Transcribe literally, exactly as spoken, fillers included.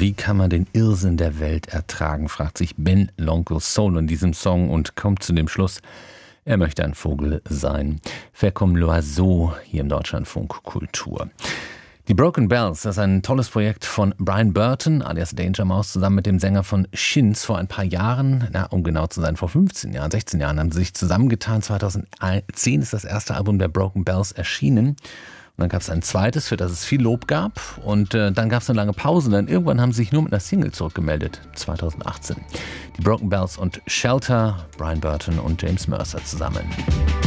Wie kann man den Irrsinn der Welt ertragen, fragt sich Ben L'Oncle Soul in diesem Song und kommt zu dem Schluss, er möchte ein Vogel sein. Faire comme l'oiseau hier im Deutschlandfunk Kultur. Die Broken Bells, das ist ein tolles Projekt von Brian Burton, alias Danger Mouse, zusammen mit dem Sänger von Shins vor ein paar Jahren, na, um genau zu sein, vor fünfzehn Jahren, sechzehn Jahren haben sie sich zusammengetan. zweitausendzehn ist das erste Album der Broken Bells erschienen. Und dann gab es ein zweites, für das es viel Lob gab. Und äh, dann gab es eine lange Pause. Und dann irgendwann haben sie sich nur mit einer Single zurückgemeldet, zweitausendachtzehn. Die Broken Bells und Shelter, Brian Burton und James Mercer zusammen.